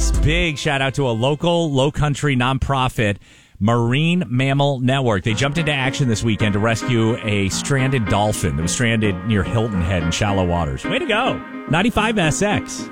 Big shout out to a local low country nonprofit, Marine Mammal Network. They jumped into action this weekend to rescue a stranded dolphin that was stranded near Hilton Head in shallow waters. Way to go. 95 SX.